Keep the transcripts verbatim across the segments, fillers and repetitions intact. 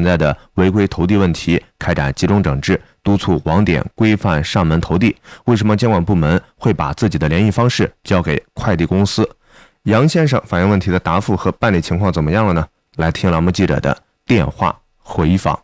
存在的违规投递问题，开展集中整治，督促网点规范上门投递。为什么监管部门会把自己的联系方式交给快递公司？杨先生反映问题的答复和办理情况怎么样了呢？来听栏目记者的电话回访。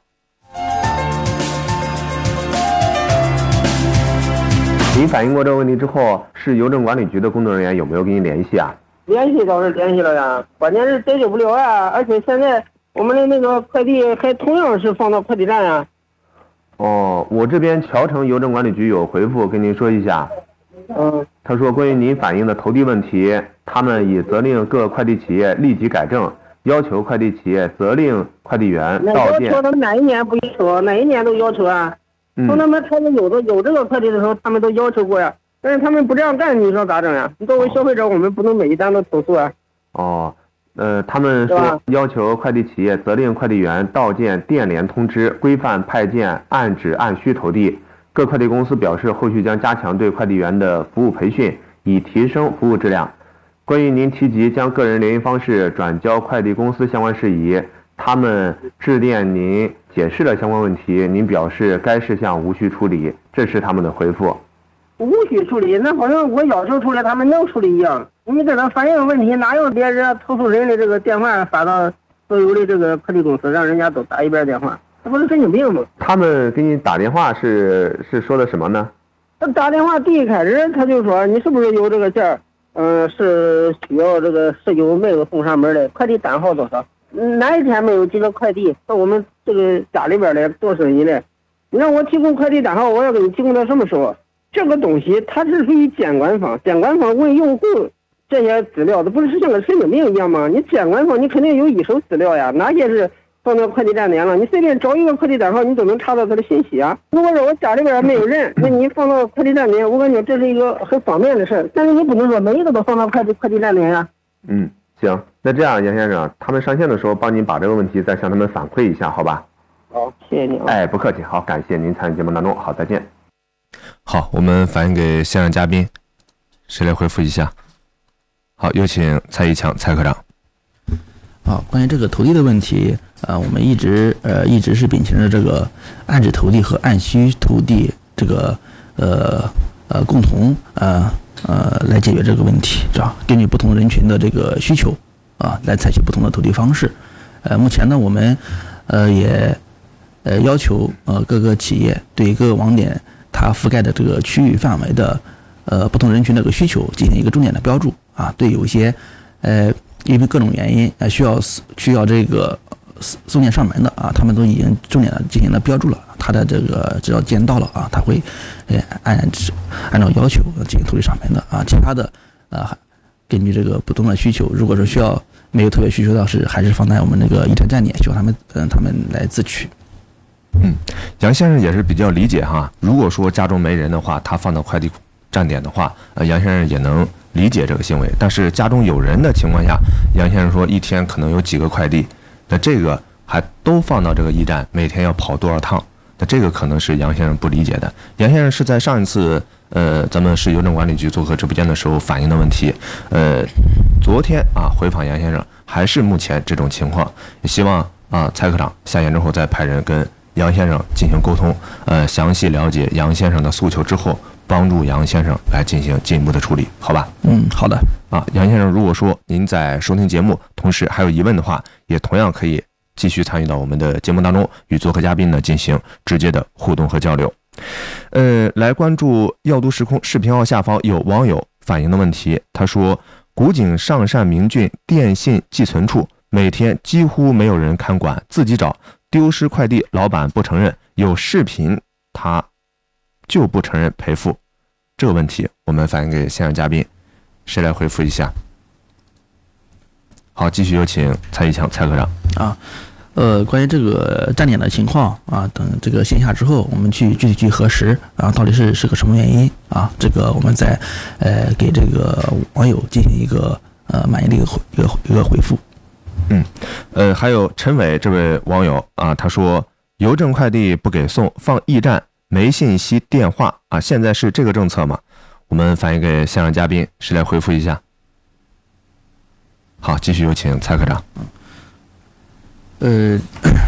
您反映过这个问题之后，市邮政管理局的工作人员有没有跟您联系啊？ 联系倒是联系了呀，关键是解决不了呀，而且现在我们的那个快递还同样是放到快递站呀。 哦，我这边桥城邮政管理局有回复跟您说一下。 嗯， 他说关于您反映的投递问题，他们已责令各快递企业立即改正，要求快递企业责令快递员到店。 那要求他们哪一年不要求？哪一年都要求啊？从他们开始有的有这个快递的时候，他们都要求过呀。但是他们不这样干，你说咋整呀？你作为消费者，我们不能每一单都投诉啊。 哦，呃，他们说要求快递企业责令快递员到件电联通知，规范派件按指按需投递。各快递公司表示，后续将加强对快递员的服务培训，以提升服务质量。关于您提及将个人联系方式转交快递公司相关事宜，他们致电您解释了相关问题，您表示该事项无需处理，这是他们的回复。 无需处理，那好像我要求处理，他们能处理一样。你这个反映问题，哪有别人投诉人的这个电话发到所有的这个快递公司，让人家都打一遍电话，这不是神经病吗？ 他们给你打电话是是说的什么呢？ 他打电话第一开始他就说你是不是有这个件儿，嗯，是需要这个十九没有送上门的，快递单号多少？哪一天没有寄个快递到我们这个家里边来做生意的？你让我提供快递单号，我要给你提供到什么时候？这个东西它是属于监管方，监管方问用户这些资料，这不是像个神经病一样吗？你监管方你肯定有一手资料呀，哪些是放到快递站点了？你随便找一个快递单号，你都能查到他的信息啊。如果说我家里边没有人，那你放到快递站点，我感觉这是一个很方便的事儿，但是你不能说每一个都放到快递快递站点呀。 嗯，行，那这样杨先生，他们上线的时候帮您把这个问题再向他们反馈一下，好吧？ 好，谢谢你啊。 哎，不客气，好，感谢您参与节目当中，好，再见。好，我们反映给现场嘉宾，谁来回复一下？好，有请蔡一强蔡科长。 好，关于这个投递的问题，呃，我们一直呃一直是秉承着这个按指投递和按需投递这个呃呃共同呃呃来解决这个问题，是吧？根据不同人群的这个需求啊，来采取不同的投递方式。呃，目前呢，我们呃也呃要求呃各个企业对各个网点它覆盖的这个区域范围的呃不同人群的这个需求进行一个重点的标注啊，对有一些呃因为各种原因呃需要需要这个送件上门的啊，他们都已经重点的进行了标注了，他的这个只要件到了啊，他会呃按按照要求进行投递上门的啊，其他的呃根据这个不同的需求，如果说需要没有特别需求的是还是放在我们那个一站站点，需要他们嗯、呃、他们来自取。 嗯，杨先生也是比较理解哈。如果说家中没人的话，他放到快递站点的话，呃，杨先生也能理解这个行为。但是家中有人的情况下，杨先生说一天可能有几个快递，那这个还都放到这个驿站，每天要跑多少趟？那这个可能是杨先生不理解的。杨先生是在上一次呃咱们市邮政管理局做客直播间的时候反映的问题，呃，昨天啊回访杨先生，还是目前这种情况。也希望啊蔡科长下线之后再派人跟杨先生进行沟通，呃，详细了解杨先生的诉求之后，帮助杨先生来进行进一步的处理，好吧？ 嗯，好的。 啊，杨先生，如果说您在收听节目，同时还有疑问的话，也同样可以继续参与到我们的节目当中，与做客嘉宾呢进行直接的互动和交流。呃，来关注耀都时空视频号下方有网友反映的问题，他说，古井上善明郡电信寄存处每天几乎没有人看管，自己找。丢失快递，老板不承认，有视频他就不承认赔付。这个问题我们反映给现场嘉宾，谁来回复一下？好，继续有请蔡一强蔡科长。 啊，呃，关于这个站点的情况啊，等这个线下之后，我们去具体去核实啊，到底是是个什么原因啊？这个我们再呃给这个网友进行一个呃满意的一个一个一个回复。 嗯，呃，还有陈伟这位网友啊，他说邮政快递不给送，放驿站没信息电话啊，现在是这个政策吗？我们反映给现场嘉宾，谁来回复一下？好，继续有请蔡科长。 呃，